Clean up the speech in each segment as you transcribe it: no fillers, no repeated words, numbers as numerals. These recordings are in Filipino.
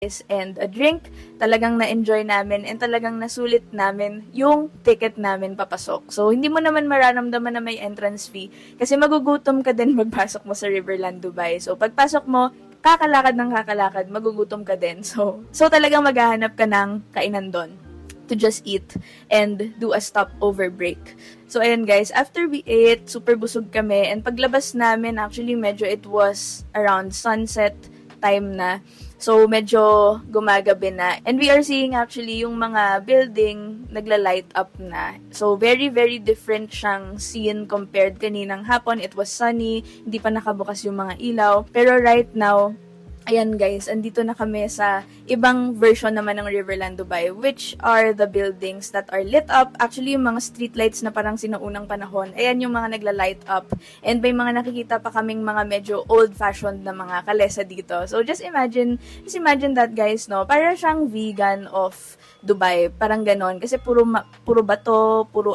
and a drink. Talagang na-enjoy namin and talagang nasulit namin yung ticket namin papasok. So, hindi mo naman mararamdaman na may entrance fee kasi magugutom ka din magpasok mo sa Riverland Dubai. So, pagpasok mo, kakalakad ng kakalakad, magugutom ka din. So talagang maghahanap ka ng kainan doon to just eat and do a stopover break. So, ayan guys, after we ate, super busog kami and paglabas namin, actually medyo it was around sunset time na. So, medyo gumagabi na. And we are seeing actually yung mga building nagla-light up na. So, very, very different siyang scene compared kaninang hapon. It was sunny, hindi pa nakabukas yung mga ilaw. Pero right now, ayan guys, andito na kami sa ibang version naman ng Riverland Dubai, which are the buildings that are lit up. Actually, yung mga streetlights na parang sinuunang panahon, ayan yung mga nagla-light up. And may mga nakikita pa kaming mga medyo old-fashioned na mga kalesa dito. So, just imagine that guys, no? Para siyang vegan of Dubai, parang ganon. Kasi puro bato, puro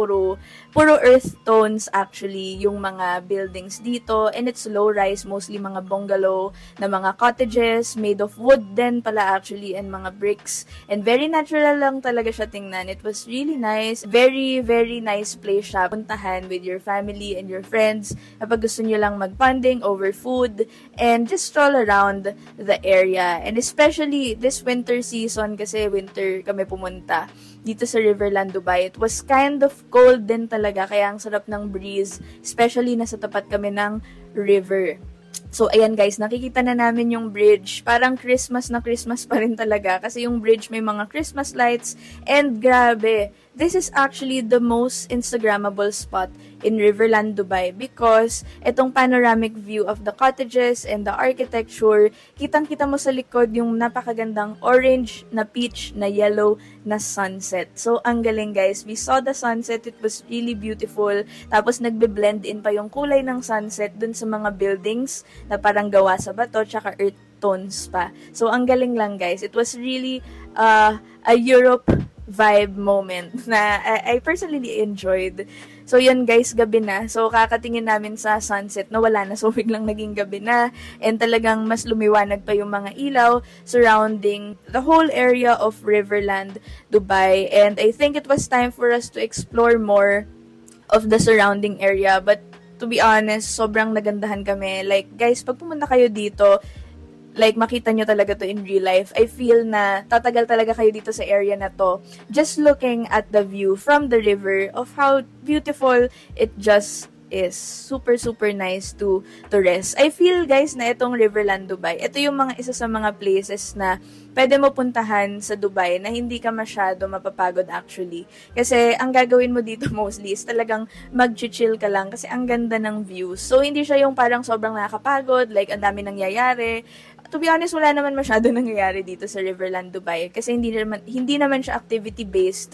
earth tones actually yung mga buildings dito. And it's low-rise, mostly mga bungalow na mga cottages made of wood din pala actually and mga bricks. And very natural lang talaga siya tingnan. It was really nice. Very, very nice place siya. Puntahan with your family and your friends kapag gusto nyo lang mag-bonding over food and just stroll around the area. And especially this winter season kasi winter kami pumunta dito sa Riverland Dubai. It was kind of cold din talaga kaya ang sarap ng breeze, especially nasa tapat kami ng river. So, ayan guys, nakikita na namin yung bridge. Parang Christmas na Christmas pa rin talaga kasi yung bridge may mga Christmas lights and grabe, this is actually the most Instagrammable spot in Riverland Dubai because itong panoramic view of the cottages and the architecture, kitang-kita mo sa likod yung napakagandang orange, na peach, na yellow, na sunset. So, ang galing guys. We saw the sunset. It was really beautiful. Tapos, nagbe-blend in pa yung kulay ng sunset dun sa mga buildings na parang gawa sa bato tsaka earth tones pa. So, ang galing lang guys. It was really a Europe vibe moment na I personally enjoyed. So, yun guys, gabi na. So, kakatingin namin sa sunset na wala na. So, biglang naging gabi na. And talagang mas lumiwanag pa yung mga ilaw surrounding the whole area of Riverland Dubai. And I think it was time for us to explore more of the surrounding area. But, to be honest, sobrang nagandahan kami. Like, guys, pag pumunta kayo dito, like, makita nyo talaga to in real life. I feel na tatagal talaga kayo dito sa area na to. Just looking at the view from the river of how beautiful it just is. Super, super nice to rest. I feel, guys, na itong Riverland Dubai, ito yung isa sa mga places na pwede mo puntahan sa Dubai na hindi ka masyado mapapagod actually. Kasi ang gagawin mo dito mostly is talagang mag-chill ka lang kasi ang ganda ng views. So, hindi siya yung parang sobrang nakakapagod, like ang dami nangyayari. To be honest, wala naman masyado nangyayari dito sa Riverland Dubai kasi hindi naman siya activity-based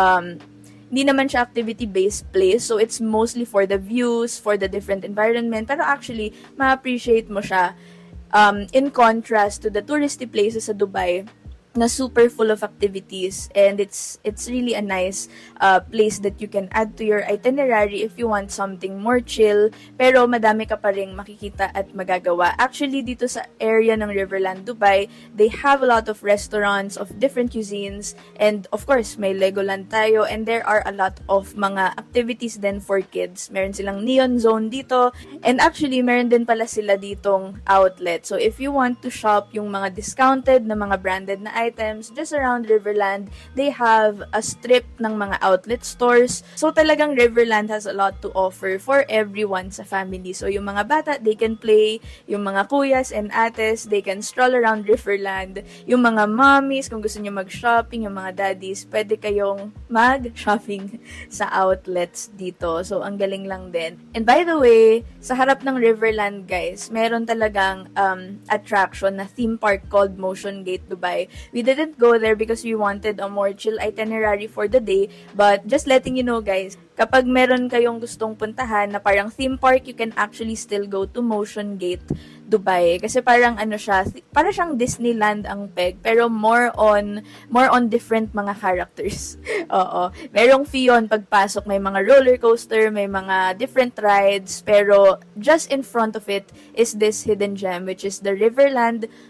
place. So, it's mostly for the views, for the different environment. Pero actually, ma-appreciate mo siya in contrast to the touristy places sa Dubai na super full of activities, and it's really a nice place that you can add to your itinerary if you want something more chill, pero madami ka pa ring makikita at magagawa. Actually, dito sa area ng Riverland Dubai, they have a lot of restaurants of different cuisines, and of course, may Legoland tayo, and there are a lot of mga activities then for kids. Meron silang neon zone dito, and actually, meron din pala sila ditong outlet. So, if you want to shop yung mga discounted na mga branded na items just around Riverland, they have a strip ng mga outlet stores. So talagang Riverland has a lot to offer for everyone sa family. So yung mga bata, they can play. Yung mga kuyas and ates, they can stroll around Riverland. Yung mga mommies, kung gusto nyo mag-shopping, yung mga daddies, pwede kayong mag-shopping sa outlets dito. So ang galing lang din. And by the way, sa harap ng Riverland, guys, meron talagang attraction na theme park called Motion Gate Dubai. We didn't go there because we wanted a more chill itinerary for the day, but just letting you know guys, kapag meron kayong gustong puntahan na parang theme park, you can actually still go to Motion Gate Dubai. Kasi parang para siyang Disneyland ang peg, pero more on different mga characters. Oo. Merong fee yun pagpasok, may mga roller coaster, may mga different rides, pero just in front of it is this hidden gem, which is the Riverland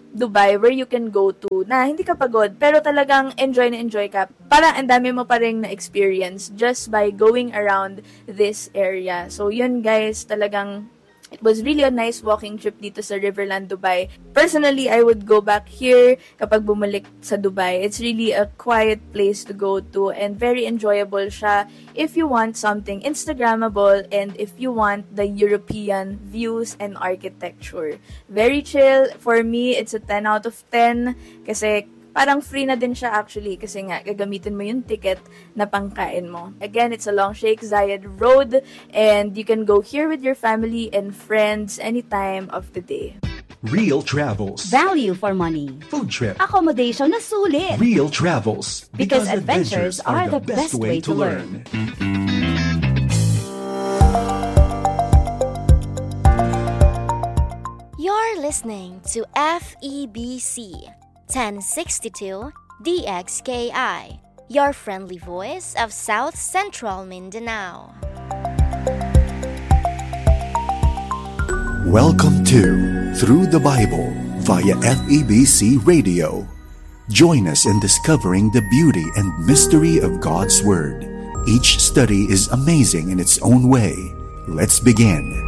Dubai where you can go to na hindi ka pagod pero talagang enjoy na enjoy ka. Parang ang dami mo pa rin na experience just by going around this area. So yun guys, talagang it was really a nice walking trip dito sa Riverland, Dubai. Personally, I would go back here kapag bumalik sa Dubai. It's really a quiet place to go to and very enjoyable siya if you want something Instagrammable and if you want the European views and architecture. Very chill. For me, it's a 10 out of 10 kasi parang free na din siya actually kasi nga gagamitin mo yung ticket na pangkain mo. Again, it's along Sheikh Zayed Road and you can go here with your family and friends anytime of the day. Real Travels. Value for money. Food trip. Accommodation na sulit. Real Travels. Because adventures are the best way to learn. You're listening to FEBC 1062 DXKI, your friendly voice of South Central Mindanao. Welcome to Through the Bible via FEBC Radio. Join us in discovering the beauty and mystery of God's Word. Each study is amazing in its own way. Let's begin.